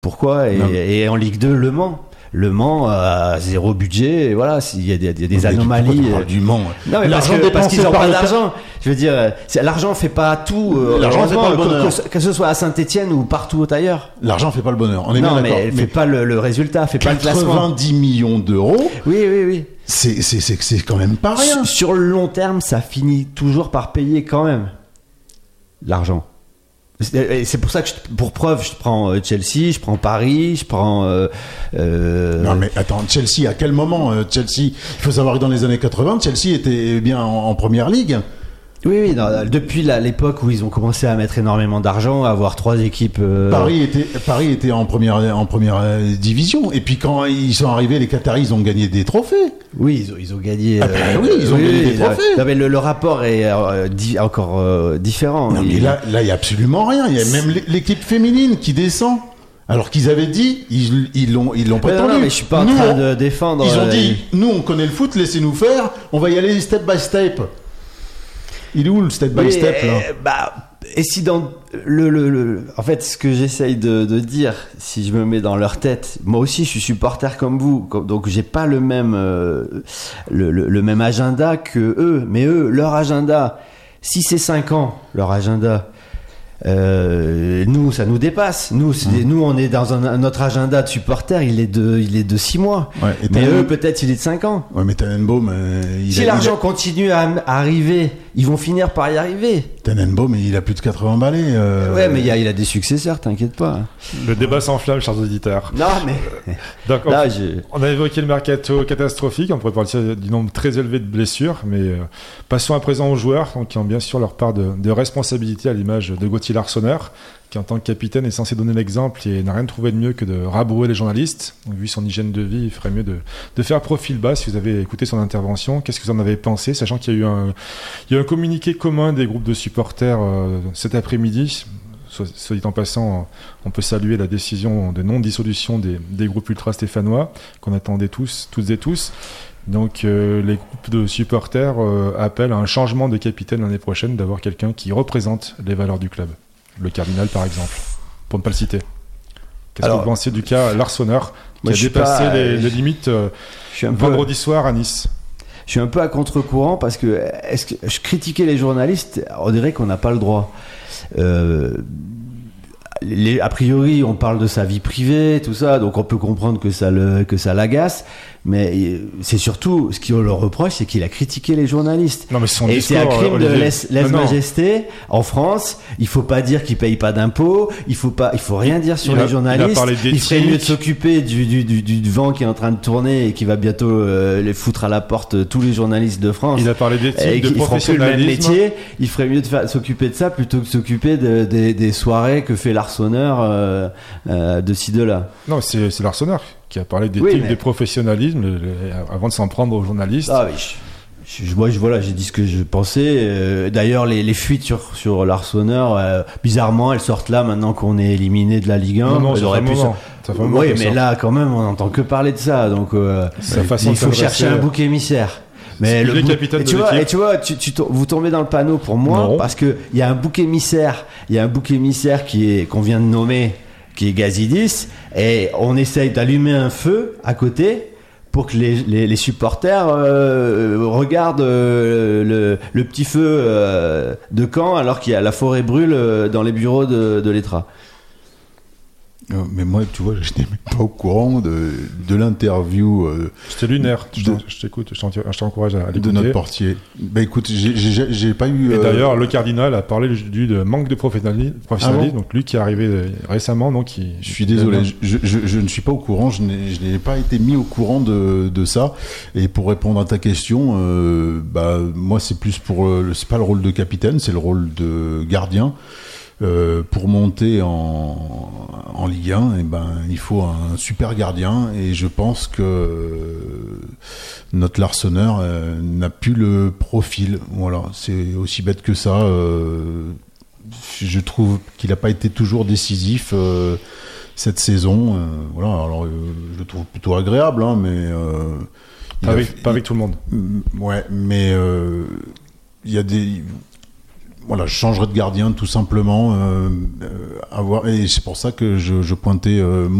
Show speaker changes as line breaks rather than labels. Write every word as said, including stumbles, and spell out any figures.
Pourquoi ? Et, et en Ligue deux, Le Mans. Le Mans a zéro budget, et voilà, il y a des, il y a des anomalies.
Du Mans.
Non, mais
l'argent
parce, que, parce qu'ils n'ont pas
le
d'argent. Je veux dire, c'est, l'argent fait pas tout. Euh,
l'argent fait pas le bonheur.
Que, que, que ce soit à Saint-Étienne ou partout ailleurs.
L'argent fait pas le bonheur. On est
non,
bien
mais
d'accord.
Elle mais fait pas le, le résultat, fait pas le classement.
quatre-vingt-dix millions d'euros.
Oui, oui, oui.
C'est, c'est, c'est, c'est quand même pas rien.
Sur, sur le long terme, ça finit toujours par payer quand même l'argent. C'est, c'est pour ça que, je, pour preuve, je prends Chelsea, je prends Paris, je prends. Euh, euh...
Non mais attends, Chelsea, à quel moment euh, Chelsea, il faut savoir que dans les années quatre-vingts, Chelsea était bien en, en première ligue.
Oui, oui, non, depuis la, l'époque où ils ont commencé à mettre énormément d'argent, à avoir trois équipes. Euh...
Paris était, Paris était en première, en première division. Et puis quand ils sont arrivés, les Qataris, ils ont gagné des trophées.
Oui, ils ont, ils ont gagné.
Ah ben oui, ils ont
oui,
gagné
oui,
des trophées.
Non, mais le, le rapport est euh, di- encore euh, différent.
Non, mais
il...
là, là, il y a absolument rien. Il y a même l'équipe féminine qui descend. Alors qu'ils avaient dit, ils, ils l'ont, ils l'ont prétendu.
Non, non, mais je suis pas en
nous,
train de défendre.
Ils ont
euh,
dit, nous, on connaît le foot, laissez-nous faire. On va y aller step by step. Il est où le step by
oui,
step là
euh, bah, et si dans le, le, le, en fait, ce que j'essaye de, de dire, si je me mets dans leur tête, moi aussi, je suis supporter comme vous, donc j'ai pas le même, euh, le, le, le même agenda que eux. Mais eux, leur agenda, si c'est cinq ans, leur agenda. Euh, nous, ça nous dépasse. Nous, c'est, mmh. nous, on est dans un, notre agenda de supporters. Il est de, il est de six mois.
Ouais,
mais eux, peut-être, il est de cinq ans.
Ouais, mais Tannenbaum, euh, il
si
a,
l'argent
il a...
continue à, à arriver, ils vont finir par y arriver.
Tannenbaum, il a plus de quatre-vingts balais. Euh...
Ouais, mais il, a, il a des successeurs, t'inquiète pas.
Le débat s'enflamme, chers auditeurs.
Non, mais.
D'accord.
Là, je...
On a évoqué le mercato catastrophique. On pourrait parler du nombre très élevé de blessures, mais euh, passons à présent aux joueurs, donc, qui ont bien sûr leur part de, de responsabilité, à l'image de Gauthier Larsonneur, qui en tant que capitaine est censé donner l'exemple et n'a rien trouvé de mieux que de rabrouer les journalistes. Donc, vu son hygiène de vie, il ferait mieux de, de faire profil bas. Si vous avez écouté son intervention, qu'est-ce que vous en avez pensé, sachant qu'il y a eu un, il y a eu un communiqué commun des groupes de supporters euh, cet après-midi. Soit, soit dit en passant, on peut saluer la décision de non-dissolution des, des groupes ultra-stéphanois qu'on attendait tous, toutes et tous. Donc euh, les groupes de supporters euh, appellent à un changement de capitaine l'année prochaine, d'avoir quelqu'un qui représente les valeurs du club. Le Cardinal, par exemple, pour ne pas le citer. Qu'est-ce Alors, que vous pensez du cas Larsonneur, qui a dépassé pas, les, les limites euh, vendredi peu, soir à Nice?
Je suis un peu à contre-courant parce que, est-ce que je critiquais les journalistes, on dirait qu'on n'a pas le droit. Euh, les, a priori, on parle de sa vie privée, tout ça, donc on peut comprendre que ça, le, que ça l'agace. Mais c'est surtout, ce qu'on leur reproche, c'est qu'il a critiqué les journalistes.
Non, mais son
et
discours,
c'est un crime
Olivier.
de lèse, lèse-majesté. En France, il faut pas dire qu'ils payent pas d'impôts, il faut pas, il faut rien dire sur
il
les
a,
journalistes.
Il,
il ferait mieux de s'occuper du, du, du, du vent qui est en train de tourner et qui va bientôt euh, les foutre à la porte tous les journalistes de France.
Il a parlé d'éthique, de professionnalisme.
Le même métier. Il ferait mieux de faire, s'occuper de ça plutôt que de s'occuper de, de, des soirées que fait Larsonneur euh, euh, de ci de là.
Non, c'est, c'est Larsonneur qui a parlé d'éthique, oui, mais... de professionnalisme, le, le, avant de s'en prendre aux journalistes.
Ah oui, je, je, moi, je, voilà, j'ai dit ce que je pensais. Euh, d'ailleurs, les, les fuites sur, sur Larsonneur, euh, bizarrement, elles sortent là maintenant qu'on est éliminé de la Ligue un.
Non, non,
elles
ça fait
pu
moment. Ça fait moment
oui, mais là, quand même, on n'entend que parler de ça. Donc, euh, il faut chercher un bouc émissaire. Mais le bou- et, tu vois, et tu vois, tu, tu, vous tombez dans le panneau pour moi non. parce que il y a un bouc émissaire, il y a un bouc émissaire qui est qu'on vient de nommer, qui est Gazidis, et on essaye d'allumer un feu à côté pour que les, les, les supporters euh, regardent euh, le, le petit feu euh, de Caen alors qu'il y a la forêt brûle euh, dans les bureaux de, de l'E T R A.
Mais moi, tu vois, je n'étais même pas au courant de, de l'interview. Euh,
C'était lunaire. Je, de, je t'écoute, je t'encourage à l'écouter.
De notre portier. Bah écoute, j'ai, j'ai, j'ai pas eu.
Et
euh...
d'ailleurs, le Cardinal a parlé du de manque de professionnalisme. Ah bon donc lui qui est arrivé récemment, donc il.
Je suis désolé, je, je, je ne suis pas au courant. Je n'ai, je n'ai pas été mis au courant de, de ça. Et pour répondre à ta question, euh, bah moi c'est plus pour, euh, c'est pas le rôle de capitaine, c'est le rôle de gardien. Euh, pour monter en, en Ligue un, et ben, il faut un super gardien et je pense que notre Larsonneur euh, n'a plus le profil. Voilà, c'est aussi bête que ça. Euh, je trouve qu'il n'a pas été toujours décisif euh, cette saison. Euh, voilà, alors euh, je le trouve plutôt agréable, hein, mais euh,
pas, avec, a, pas avec tout le monde.
Ouais, mais euh, il y a des voilà, je changerais de gardien tout simplement. Euh, avoir, et c'est pour ça que je, je pointais euh,